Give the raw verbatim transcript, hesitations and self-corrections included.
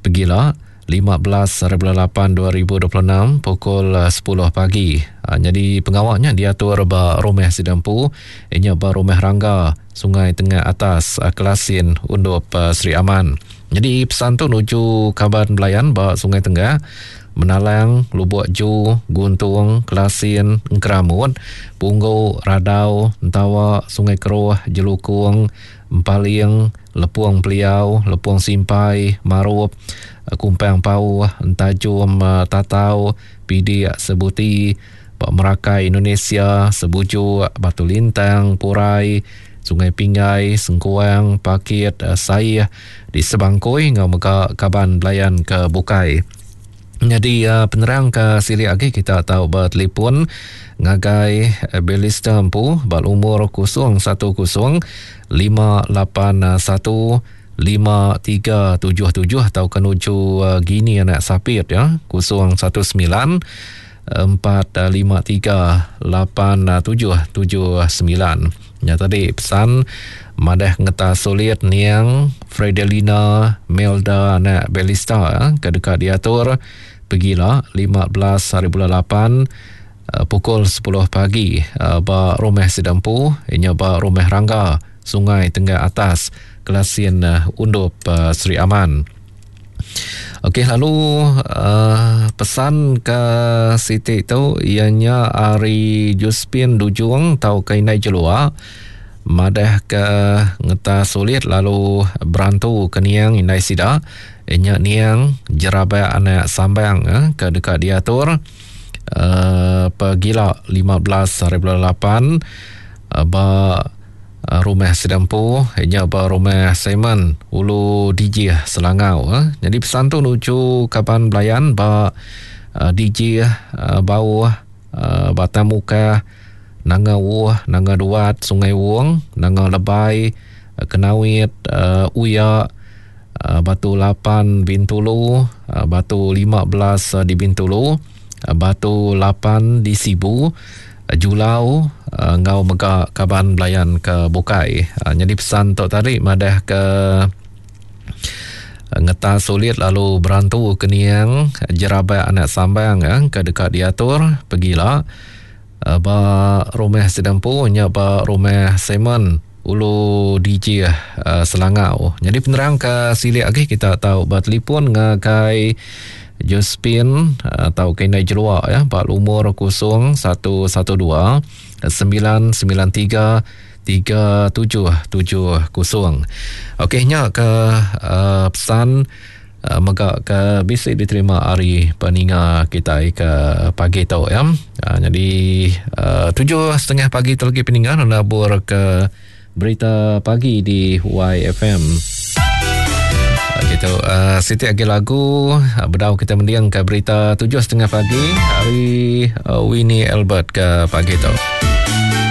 Pergilah lima belas lapan dua ribu dua puluh enam pukul sepuluh pagi. Ha, jadi pengawalnya diatur ba Rumah Sidampu, ianya ba Rumah Rangga, Sungai Tengah Atas, Kelasin, Undup Seri Aman. Jadi pesan tu nuju Kaban Belayan ba Sungai Tengah, Menalang, Lubuk Ju, Guntung, Kelasin, Engkeramut, Punggol, Radau, Entawa, Sungai Keruh, Jelukung, Empaling, Lepuang Peliau, Lepuang Simpai, Marup, Kumpang Pau, Entajum, Tatau, Pidi Sebuti, Pak Merakai Indonesia, Sebuju, Batu Lintang, Purai, Sungai Pingai, Sengkuang, Pakit, Sai, di Sebangkoi, ngau mega Kaban Belayan ke Bukai. Jadi uh, penerang ke sili lagi kita tahu bertelefon ngagai Belista Empu berumur kosong satu kosong lima lapan satu lima tiga tujuh tujuh atau kenuju uh, Gini anak sapit ya kosong satu sembilan empat lima tiga lapan tujuh tujuh sembilan. Ya tadi pesan madah ngeta sulit niang Fredelina Melda anak Belista ya, ke dekat diatur pergilah lima belas hari bulan lapan uh, pukul sepuluh pagi uh, ba Rumah Sidampu, ianya ba Rumah Rangga, Sungai Tengah Atas, Kelasin, uh, Undup uh, Seri Aman. Okey, lalu uh, pesan ke Siti tu ianya Ari Juspin Dujung tau kainai jelua madah ke ngeta sulit lalu berantu ke niang indai sida inya niang jerabai anak sambang eh, ke dekat diatur uh, pergilah lima belas hari bulan lapan uh, ba uh, Rumah Sidampu, inya ba Rumah Simon Ulu D J Selangau eh. Jadi pesan tu nuju Kaban Belayan ba uh, D J uh, bau uh, Batamuka, Nanga Wuh, Nanga Duat, Sungai Wong, Nanga Lebai, uh, Kenawit, uh, Uya, uh, Batu Lapan Bintulu, uh, Batu lima belas uh, di Bintulu, uh, Batu Lapan di Sibu, uh, Julau, uh, Ngau Mega Kaban Belayan ke Bukai. Uh, jadi pesan tok tadi madah ke uh, ngeta sulit lalu berantu ke niang jerabai anak sambang uh, ke dekat diatur pergilah uh, ba Rumah Sidampu, nya ba Rumah Simon Ulu D J uh, Selangau. Jadi penerang ke sili lagi kita tahu ba telefon ngagai Jospin atau uh, kainai jelua ya ba umur kosong satu satu dua sembilan sembilan tiga tiga tujuh tujuh kosong. Okey, nya ke uh, pesan uh, mega ke bisik diterima hari peninga kita ke pagi tau ya. Uh, jadi uh, tujuh setengah pagi terlagi peninga nabur ke berita pagi di Y F M. Gitu, uh, Siti lagi lagu uh, berdau kita mendiang ke berita tujuh setengah pagi hari uh, Winnie Albert ke pagi tau.